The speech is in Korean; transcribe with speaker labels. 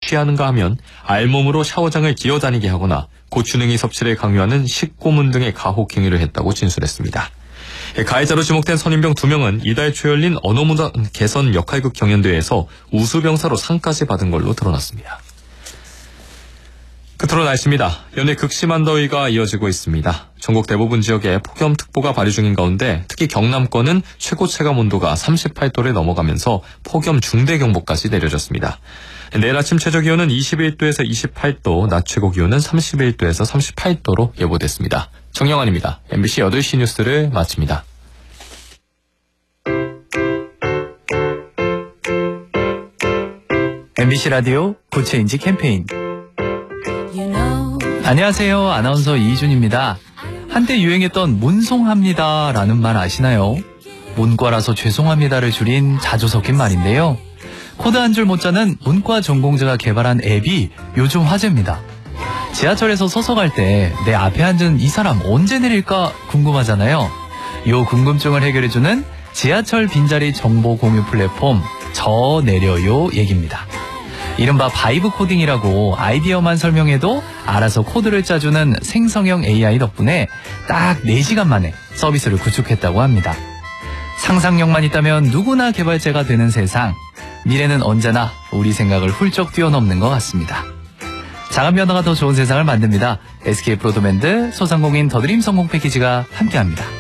Speaker 1: 피하는가 하면 알몸으로 샤워장을 기어다니게 하거나 고추냉이 섭취를 강요하는 식고문 등의 가혹 행위를 했다고 진술했습니다. 가해자로 지목된 선임병 2명은 이달 초 열린 언어문화 개선 역할극 경연대회에서 우수병사로 상까지 받은 걸로 드러났습니다. 끝으로 날씨입니다. 연일 극심한 더위가 이어지고 있습니다. 전국 대부분 지역에 폭염특보가 발효 중인 가운데 특히 경남권은 최고 체감 온도가 38도를 넘어가면서 폭염 중대경보까지 내려졌습니다. 내일 아침 최저기온은 21도에서 28도, 낮 최고기온은 31도에서 38도로 예보됐습니다. 정영환입니다. MBC 8시 뉴스를 마칩니다.
Speaker 2: MBC 라디오 고체인지 캠페인. 안녕하세요. 아나운서 이희준입니다. 한때 유행했던 문송합니다 라는 말 아시나요? 문과라서 죄송합니다를 줄인 자주 섞인 말인데요. 코드 한 줄 못 짜는 문과 전공자가 개발한 앱이 요즘 화제입니다. 지하철에서 서서 갈 때 내 앞에 앉은 이 사람 언제 내릴까 궁금하잖아요. 요 궁금증을 해결해주는 지하철 빈자리 정보 공유 플랫폼 저 내려요 얘기입니다. 이른바 바이브 코딩이라고 아이디어만 설명해도 알아서 코드를 짜주는 생성형 AI 덕분에 딱 4시간 만에 서비스를 구축했다고 합니다. 상상력만 있다면 누구나 개발자가 되는 세상. 미래는 언제나 우리 생각을 훌쩍 뛰어넘는 것 같습니다. 작은 변화가 더 좋은 세상을 만듭니다. SK 브로드밴드 소상공인 더드림 성공 패키지가 함께합니다.